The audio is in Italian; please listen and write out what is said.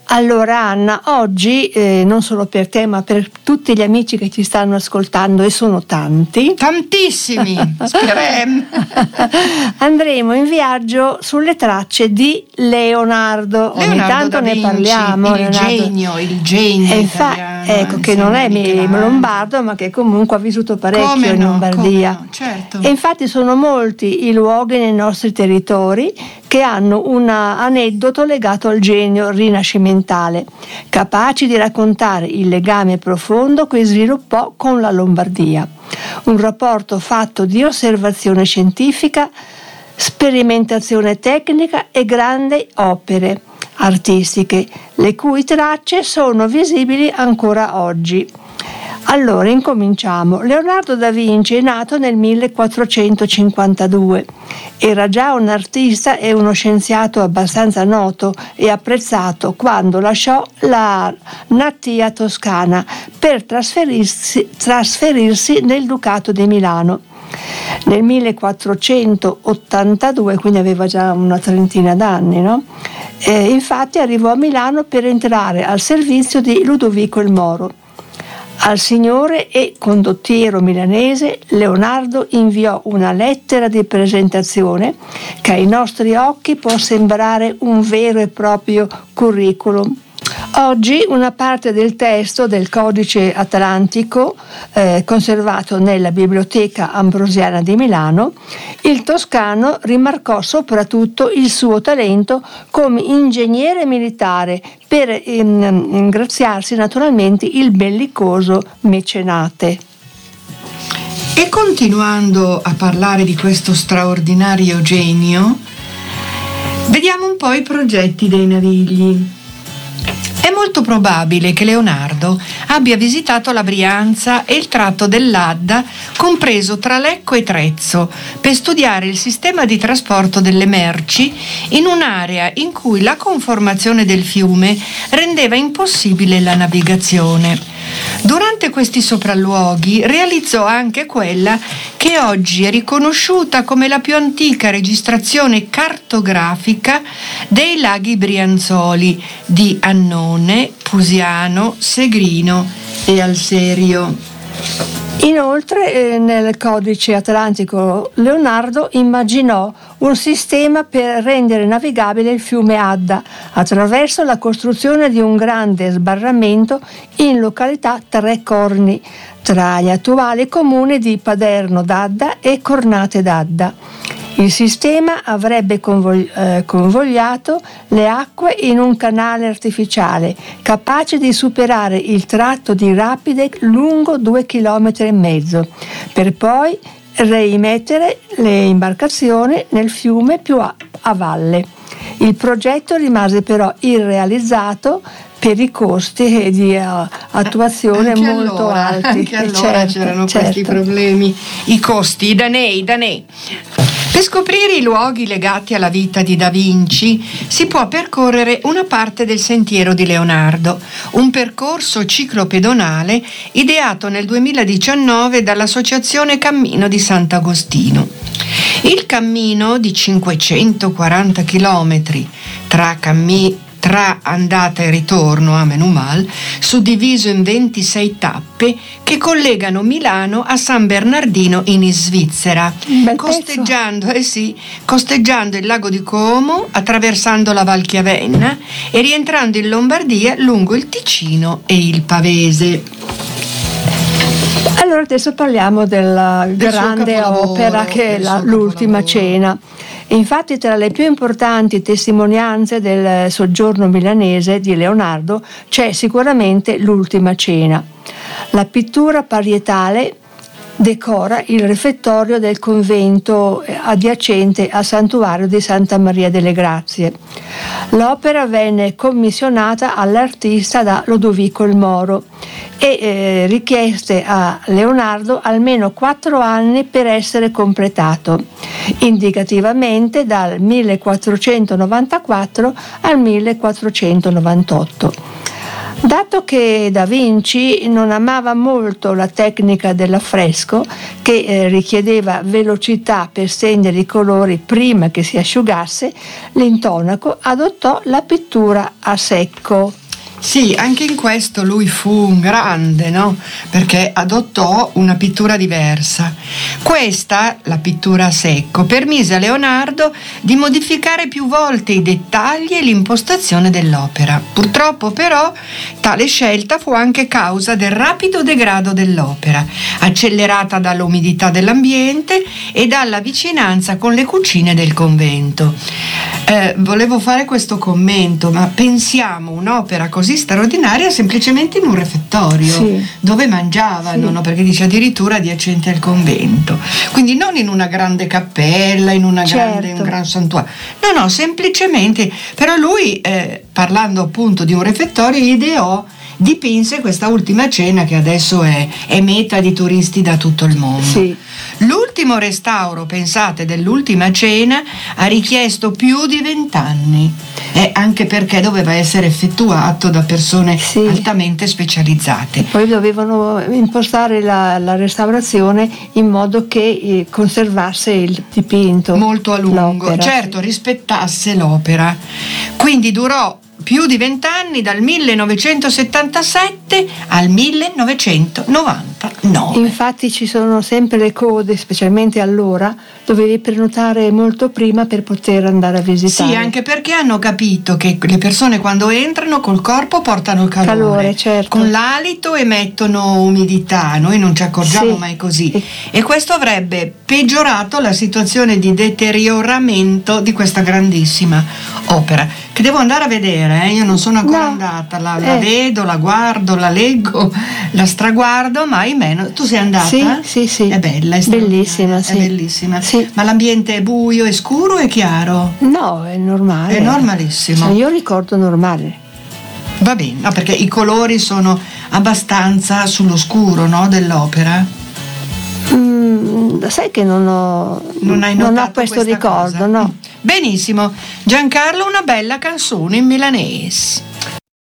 Allora Anna, oggi non solo per te ma per tutti gli amici che ci stanno ascoltando, e sono tanti, tantissimi, speriamo, andremo in viaggio sulle tracce di Leonardo. Ogni tanto da Vinci, ne parliamo. il genio italiano, ecco, che non è lombardo, ma che comunque ha vissuto parecchio in Lombardia. No, certo. E infatti sono molti i luoghi nei nostri territori che hanno un aneddoto legato al genio rinascimentale, capaci di raccontare il legame profondo che sviluppò con la Lombardia. Un rapporto fatto di osservazione scientifica, sperimentazione tecnica e grandi opere artistiche, le cui tracce sono visibili ancora oggi. Allora, incominciamo. Leonardo da Vinci è nato nel 1452. Era già un artista e uno scienziato abbastanza noto e apprezzato quando lasciò la natia toscana per trasferirsi nel Ducato di Milano. Nel 1482, quindi aveva già una trentina d'anni, no? Infatti arrivò a Milano per entrare al servizio di Ludovico il Moro. Al signore e condottiero milanese Leonardo inviò una lettera di presentazione che ai nostri occhi può sembrare un vero e proprio curriculum. Oggi una parte del testo del Codice Atlantico, conservato nella Biblioteca Ambrosiana di Milano, il toscano rimarcò soprattutto il suo talento come ingegnere militare per ingraziarsi naturalmente il bellicoso mecenate. E continuando a parlare di questo straordinario genio, vediamo un po' i progetti dei navigli. È molto probabile che Leonardo abbia visitato la Brianza e il tratto dell'Adda, compreso tra Lecco e Trezzo, per studiare il sistema di trasporto delle merci in un'area in cui la conformazione del fiume rendeva impossibile la navigazione. Durante questi sopralluoghi realizzò anche quella che oggi è riconosciuta come la più antica registrazione cartografica dei laghi brianzoli di Annone, Pusiano, Segrino e Alserio. Inoltre nel Codice Atlantico Leonardo immaginò un sistema per rendere navigabile il fiume Adda attraverso la costruzione di un grande sbarramento in località Tre Corni, tra gli attuali comuni di Paderno d'Adda e Cornate d'Adda. Il sistema avrebbe convogliato le acque in un canale artificiale capace di superare il tratto di rapide lungo 2,5 km, per poi reimettere le imbarcazioni nel fiume più a valle. Il progetto rimase però irrealizzato per i costi di attuazione anche molto alti. Anche allora c'erano questi problemi, i costi, i danei. Per scoprire i luoghi legati alla vita di Da Vinci si può percorrere una parte del Sentiero di Leonardo, un percorso ciclopedonale ideato nel 2019 dall'Associazione Cammino di Sant'Agostino. Il cammino di 540 km tra andata e ritorno a Menumal, suddiviso in 26 tappe che collegano Milano a San Bernardino in Svizzera, costeggiando il lago di Como, attraversando la Val Chiavenna e rientrando in Lombardia lungo il Ticino e il Pavese. Allora adesso parliamo della grande opera che è l'Ultima Cena. Infatti tra le più importanti testimonianze del soggiorno milanese di Leonardo c'è sicuramente l'Ultima Cena. La pittura parietale decora il refettorio del convento adiacente al santuario di Santa Maria delle Grazie. L'opera venne commissionata all'artista da Lodovico il Moro e richieste a Leonardo almeno 4 anni per essere completato, indicativamente dal 1494 al 1498. Dato che Da Vinci non amava molto la tecnica dell'affresco, che richiedeva velocità per stendere i colori prima che si asciugasse, l'intonaco adottò la pittura a secco. Sì, anche in questo lui fu un grande, no? Perché adottò una pittura diversa. Questa, la pittura a secco, permise a Leonardo di modificare più volte i dettagli e l'impostazione dell'opera. Purtroppo però tale scelta fu anche causa del rapido degrado dell'opera, accelerata dall'umidità dell'ambiente e dalla vicinanza con le cucine del convento. Volevo fare questo commento, ma pensiamo un'opera così straordinaria semplicemente in un refettorio, sì, dove mangiavano, sì, no? Perché dice addirittura adiacente al convento, quindi non in una grande cappella, in una grande, un gran santuario, no, semplicemente. Però lui, parlando appunto di un refettorio, dipinse questa Ultima Cena che adesso è meta di turisti da tutto il mondo. Sì. L'ultimo restauro, pensate, dell'Ultima Cena ha richiesto più di 20 anni, anche perché doveva essere effettuato da persone, sì, altamente specializzate. E poi dovevano impostare la restaurazione in modo che conservasse il dipinto molto a lungo, l'opera, certo, sì, rispettasse l'opera. Quindi durò più di 20 anni, dal 1977 al 1999. Infatti ci sono sempre le code, specialmente allora, dovevi prenotare molto prima per poter andare a visitare. Sì, anche perché hanno capito che le persone quando entrano col corpo portano il calore, certo, con l'alito emettono umidità, noi non ci accorgiamo, sì, mai così, sì, e questo avrebbe peggiorato la situazione di deterioramento di questa grandissima opera, che devo andare a vedere. Io non sono ancora andata, la vedo, la guardo, la leggo, la straguardo, ma ahimè. Tu sei andata? Sì. È bella, è bellissima, sì. È bellissima. Sì. Ma l'ambiente è buio, è scuro o è chiaro? No, è normale. È normalissimo. Io ricordo normale. Va bene, no, perché i colori sono abbastanza sullo scuro, no, dell'opera? Sai che non ho questo ricordo, cosa? No. Benissimo. Giancarlo, una bella canzone in milanese.